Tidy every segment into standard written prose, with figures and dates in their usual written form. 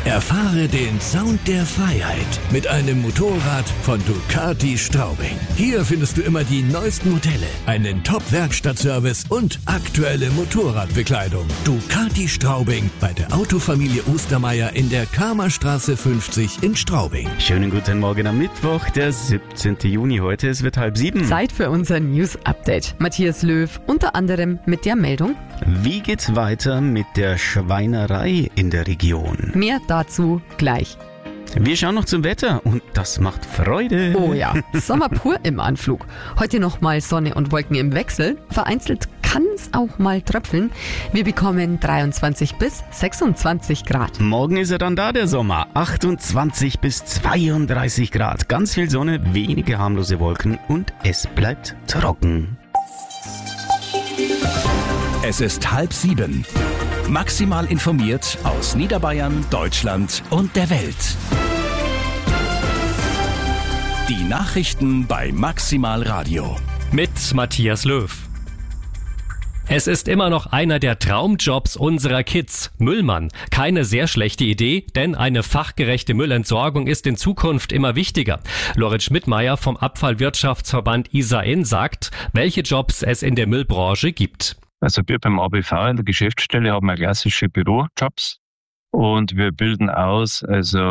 Erfahre den Sound der Freiheit mit einem Motorrad von Ducati Straubing. Hier findest du immer die neuesten Modelle, einen Top-Werkstattservice und aktuelle Motorradbekleidung. Ducati Straubing bei der Autofamilie Ostermeier in der Kramerstraße 50 in Straubing. Schönen guten Morgen am Mittwoch, der 17. Juni heute. Es wird 6:30. Zeit für unser News-Update. Matthias Löw unter anderem mit der Meldung: Wie geht's weiter mit der Schweinerei in der Region? Mehr dazu gleich. Wir schauen noch zum Wetter und das macht Freude. Oh ja, Sommer pur im Anflug. Heute nochmal Sonne und Wolken im Wechsel. Vereinzelt kann es auch mal tröpfeln. Wir bekommen 23 bis 26 Grad. Morgen ist er dann da, der Sommer. 28 bis 32 Grad. Ganz viel Sonne, wenige harmlose Wolken und es bleibt trocken. Es ist 6:30. Maximal informiert aus Niederbayern, Deutschland und der Welt. Die Nachrichten bei Maximal Radio. Mit Matthias Löw. Es ist immer noch einer der Traumjobs unserer Kids, Müllmann. Keine sehr schlechte Idee, denn eine fachgerechte Müllentsorgung ist in Zukunft immer wichtiger. Lorit Schmidtmeier vom Abfallwirtschaftsverband ISAIN sagt, welche Jobs es in der Müllbranche gibt. Also wir beim ABV in der Geschäftsstelle haben klassische Bürojobs und wir bilden aus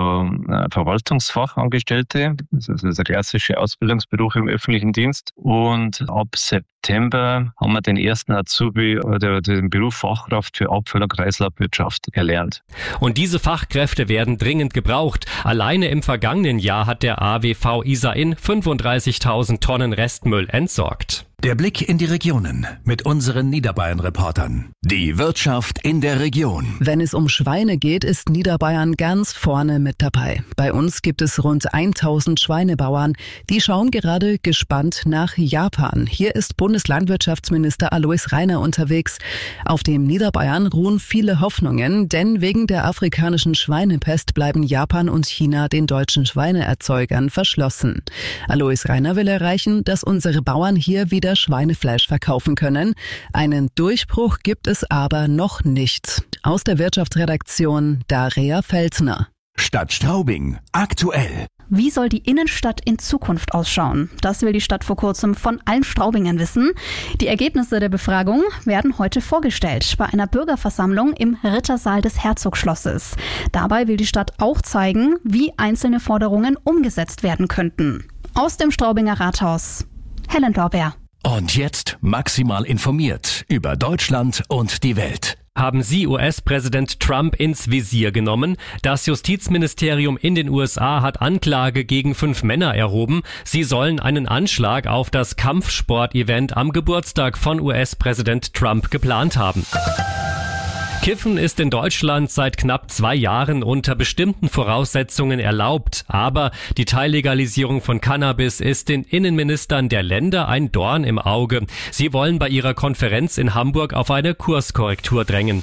Verwaltungsfachangestellte. Das ist der klassische Ausbildungsberuf im öffentlichen Dienst. Und ab September haben wir den ersten Azubi oder den Beruf Fachkraft für Abfall- und Kreislaufwirtschaft erlernt. Und diese Fachkräfte werden dringend gebraucht. Alleine im vergangenen Jahr hat der AWV ISAIN 35.000 Tonnen Restmüll entsorgt. Der Blick in die Regionen mit unseren Niederbayern-Reportern. Die Wirtschaft in der Region. Wenn es um Schweine geht, ist Niederbayern ganz vorne mit dabei. Bei uns gibt es rund 1000 Schweinebauern. Die schauen gerade gespannt nach Japan. Hier ist Bundeslandwirtschaftsminister Alois Rainer unterwegs. Auf dem Niederbayern ruhen viele Hoffnungen, denn wegen der afrikanischen Schweinepest bleiben Japan und China den deutschen Schweineerzeugern verschlossen. Alois Rainer will erreichen, dass unsere Bauern hier wieder Schweinefleisch verkaufen können. Einen Durchbruch gibt es aber noch nicht. Aus der Wirtschaftsredaktion Daria Felsner. Stadt Straubing. Aktuell. Wie soll die Innenstadt in Zukunft ausschauen? Das will die Stadt vor kurzem von allen Straubingern wissen. Die Ergebnisse der Befragung werden heute vorgestellt bei einer Bürgerversammlung im Rittersaal des Herzogsschlosses. Dabei will die Stadt auch zeigen, wie einzelne Forderungen umgesetzt werden könnten. Aus dem Straubinger Rathaus, Helen Lorbeer. Und jetzt maximal informiert über Deutschland und die Welt. Haben Sie US-Präsident Trump ins Visier genommen? Das Justizministerium in den USA hat Anklage gegen 5 Männer erhoben. Sie sollen einen Anschlag auf das Kampfsport-Event am Geburtstag von US-Präsident Trump geplant haben. Kiffen ist in Deutschland seit knapp 2 Jahren unter bestimmten Voraussetzungen erlaubt. Aber die Teillegalisierung von Cannabis ist den Innenministern der Länder ein Dorn im Auge. Sie wollen bei ihrer Konferenz in Hamburg auf eine Kurskorrektur drängen.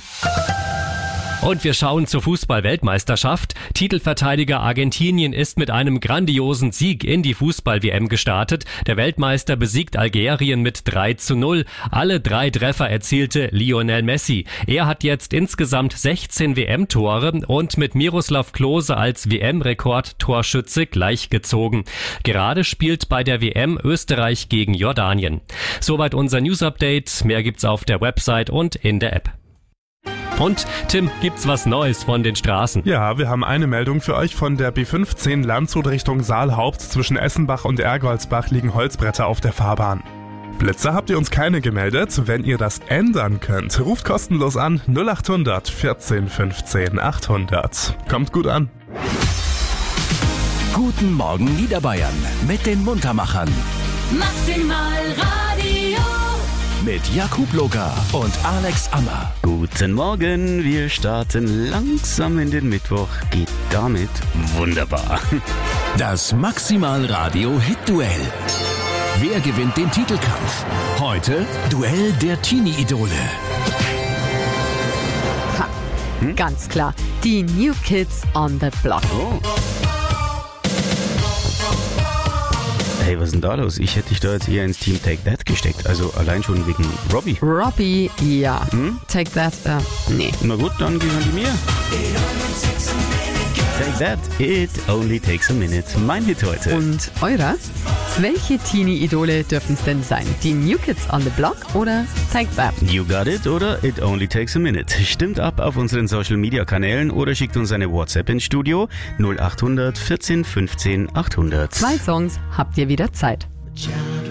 Und wir schauen zur Fußball-Weltmeisterschaft. Titelverteidiger Argentinien ist mit einem grandiosen Sieg in die Fußball-WM gestartet. Der Weltmeister besiegt Algerien mit 3:0. Alle 3 Treffer erzielte Lionel Messi. Er hat jetzt insgesamt 16 WM-Tore und mit Miroslav Klose als WM-Rekordtorschütze gleichgezogen. Gerade spielt bei der WM Österreich gegen Jordanien. Soweit unser News-Update. Mehr gibt's auf der Website und in der App. Und Tim, gibt's was Neues von den Straßen? Ja, wir haben eine Meldung für euch von der B15 Landshut Richtung Saalhaupt. Zwischen Essenbach und Ergoldsbach liegen Holzbretter auf der Fahrbahn. Blitzer habt ihr uns keine gemeldet. Wenn ihr das ändern könnt, ruft kostenlos an 0800 14 15 800. Kommt gut an. Guten Morgen Niederbayern mit den Muntermachern. Maximal Radio. Mit Jakub Loga und Alex Ammer. Guten Morgen, wir starten langsam in den Mittwoch. Geht damit wunderbar. Das Maximal Radio Hit-Duell. Wer gewinnt den Titelkampf? Heute Duell der Teenie-Idole. Ganz klar, die New Kids on the Block. Oh. Hey, was ist denn da los? Ich hätte dich da jetzt eher ins Team Take That gesteckt. Also allein schon wegen Robbie. Robbie, ja. Take That, nee. Na gut, dann gehören die mir. That It Only Takes a Minute. Mein Hit heute. Und eurer? Welche Teenie-Idole dürfen es denn sein? Die New Kids on the Block oder Take That? You got it oder It Only Takes a Minute. Stimmt ab auf unseren Social-Media-Kanälen oder schickt uns eine WhatsApp ins Studio 0800 14 15 800. 2 Songs habt ihr wieder Zeit. Job